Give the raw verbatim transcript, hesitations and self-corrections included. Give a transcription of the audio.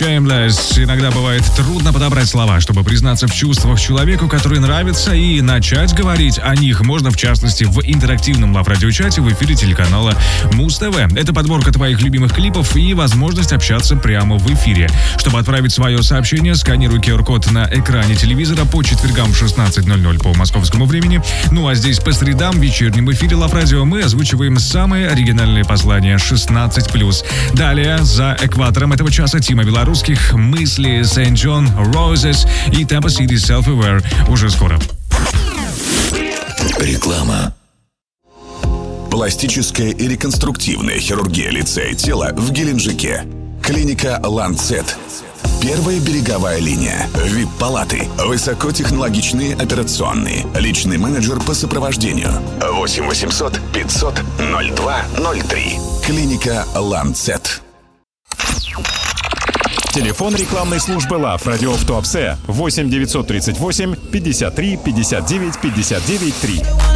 Shameless. Иногда бывает трудно подобрать слова, чтобы признаться в чувствах человеку, который нравится, и начать говорить о них можно, в частности, в интерактивном лав-радиочате в эфире телеканала Муз-ТВ. Это подборка твоих любимых клипов и возможность общаться прямо в эфире. Чтобы отправить свое сообщение, сканируй ку ар-код на экране телевизора по четвергам в шестнадцать ноль ноль по московскому времени. Ну а здесь по средам в вечернем эфире Лав-Радио мы озвучиваем самые оригинальные послания шестнадцать плюс. Далее, за экватором этого часа Тима Белорусских, Мысли, Saint John, Roses и Tampa City Self-Aware уже скоро. Реклама. Пластическая и реконструктивная хирургия лица и тела в Геленджике. Клиника Ланцет. Первая береговая линия. ви ай пи-палаты. Высокотехнологичные операционные. Личный менеджер по сопровождению. восемь восемьсот пятьсот ноль два ноль три. Клиника Ланцет. Телефон рекламной службы Лав Радио в Туапсе восемь девятьсот тридцать восемь пятьдесят три пятьдесят девять пятьдесят девять три.